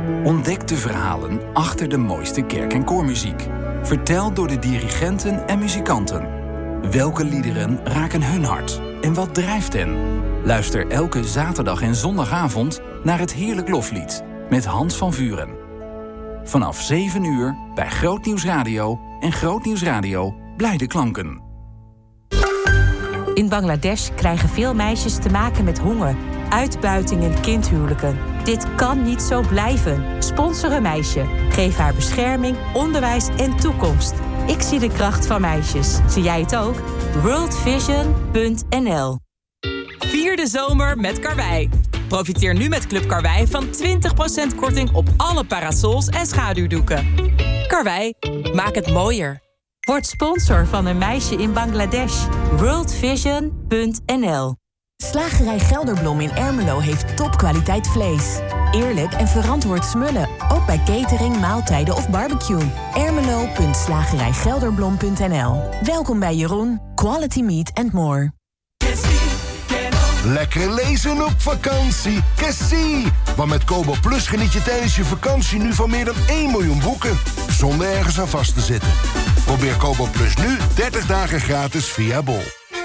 Ontdek de verhalen achter de mooiste kerk- en koormuziek. Verteld door de dirigenten en muzikanten. Welke liederen raken hun hart? En wat drijft hen? Luister elke zaterdag en zondagavond naar het Heerlijk Loflied met Hans van Vuren. Vanaf 7 uur bij Grootnieuws Radio en Grootnieuws Radio Blijde Klanken. In Bangladesh krijgen veel meisjes te maken met honger, uitbuiting en kindhuwelijken. Dit kan niet zo blijven. Sponsor een meisje. Geef haar bescherming, onderwijs en toekomst. Ik zie de kracht van meisjes. Zie jij het ook? worldvision.nl. Vier de zomer met Karwei. Profiteer nu met Club Karwei van 20% korting op alle parasols en schaduwdoeken. Karwei, maak het mooier. Word sponsor van een meisje in Bangladesh. worldvision.nl. Slagerij Gelderblom in Ermelo heeft topkwaliteit vlees. Eerlijk en verantwoord smullen, ook bij catering, maaltijden of barbecue. Ermelo.slagerijgelderblom.nl. Welkom bij Jeroen. Quality meat and more. Lekker lezen op vakantie. Kessie! Want met Kobo Plus geniet je tijdens je vakantie nu van meer dan 1 miljoen boeken. Zonder ergens aan vast te zitten. Probeer Kobo Plus nu 30 dagen gratis via Bol.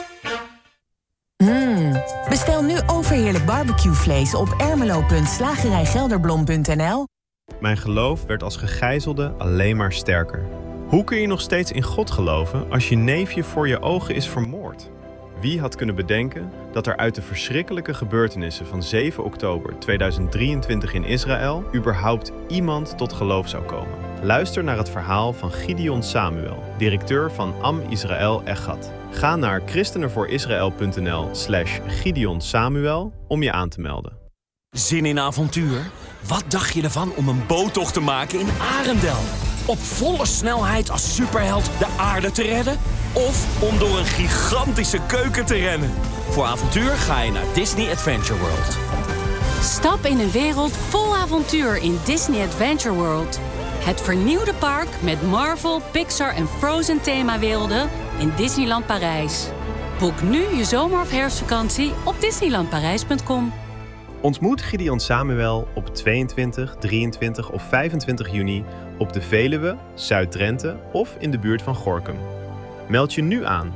Bestel nu overheerlijk barbecuevlees op ermelo.slagerijgelderblom.nl. Mijn geloof werd als gegijzelde alleen maar sterker. Hoe kun je nog steeds in God geloven als je neefje voor je ogen is vermoord? Wie had kunnen bedenken dat er uit de verschrikkelijke gebeurtenissen van 7 oktober 2023 in Israël überhaupt iemand tot geloof zou komen? Luister naar het verhaal van Gideon Samuel, directeur van Am Israël Echad. Ga naar christenenvoorisrael.nl/Gideon Samuel om je aan te melden. Zin in avontuur? Wat dacht je ervan om een boottocht te maken in Arendel? Op volle snelheid als superheld de aarde te redden? Of om door een gigantische keuken te rennen? Voor avontuur ga je naar Disney Adventure World. Stap in een wereld vol avontuur in Disney Adventure World. Het vernieuwde park met Marvel, Pixar en Frozen themawerelden in Disneyland Parijs. Boek nu je zomer- of herfstvakantie op disneylandparijs.com. Ontmoet Gideon Samuel op 22, 23 of 25 juni op de Veluwe, Zuid-Drenthe of in de buurt van Gorinchem. Meld je nu aan.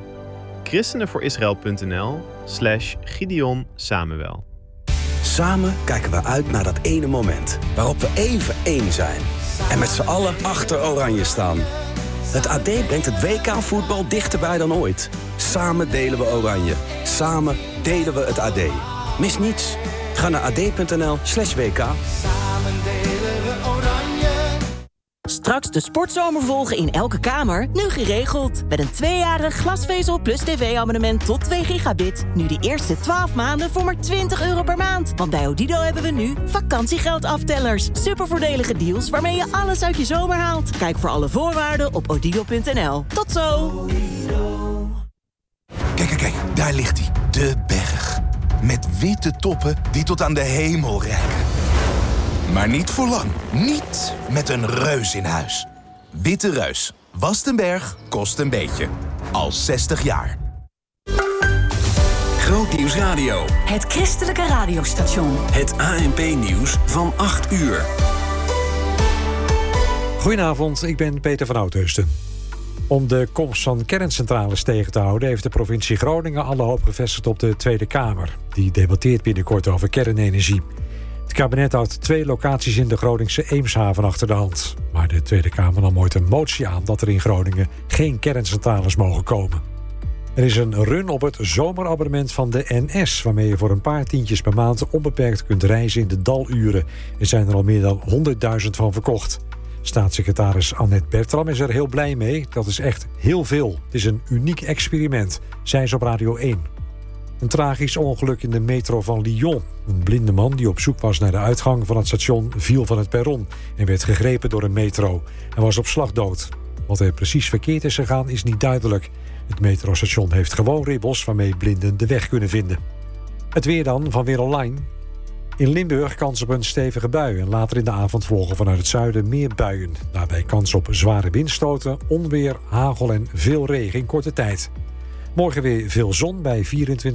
christenenvoorisrael.nl/Gideon Samuel. Samen kijken we uit naar dat ene moment waarop we even één zijn. En met z'n allen achter Oranje staan. Het AD brengt het WK-voetbal dichterbij dan ooit. Samen delen we Oranje. Samen delen we het AD. Mis niets. Ga naar ad.nl/WK. Samen delen we Oranje. Straks de sportzomer volgen in elke kamer, nu geregeld. Met een 2-jarig glasvezel plus tv-abonnement tot 2 gigabit. Nu de eerste 12 maanden voor maar €20 per maand. Want bij Odido hebben we nu vakantiegeldaftellers. Supervoordelige deals waarmee je alles uit je zomer haalt. Kijk voor alle voorwaarden op odido.nl. Tot zo! Kijk, daar ligt hij. De berg. Met witte toppen die tot aan de hemel reiken. Maar niet voor lang. Niet met een reus in huis. Witte Reus. Wast een berg, kost een beetje. Al 60 jaar. Grootnieuws Radio. Het christelijke radiostation. Het ANP-nieuws van 8 uur. Goedenavond, ik ben Peter van Oudheusden. Om de komst van kerncentrales tegen te houden heeft de provincie Groningen alle hoop gevestigd op de Tweede Kamer. Die debatteert binnenkort over kernenergie. Het kabinet houdt 2 locaties in de Groningse Eemshaven achter de hand. Maar de Tweede Kamer nam ooit een motie aan dat er in Groningen geen kerncentrales mogen komen. Er is een run op het zomerabonnement van de NS... waarmee je voor een paar tientjes per maand onbeperkt kunt reizen in de daluren. Er zijn er al meer dan 100.000 van verkocht. Staatssecretaris Annette Bertram is er heel blij mee. Dat is echt heel veel. Het is een uniek experiment, zei ze op Radio 1. Een tragisch ongeluk in de metro van Lyon. Een blinde man die op zoek was naar de uitgang van het station viel van het perron en werd gegrepen door een metro. Hij was op slag dood. Wat er precies verkeerd is gegaan is niet duidelijk. Het metrostation heeft gewoon ribbels waarmee blinden de weg kunnen vinden. Het weer dan van Weer Online. In Limburg kans op een stevige bui en later in de avond volgen vanuit het zuiden meer buien. Daarbij kans op zware windstoten, onweer, hagel en veel regen in korte tijd. Morgen weer veel zon bij 24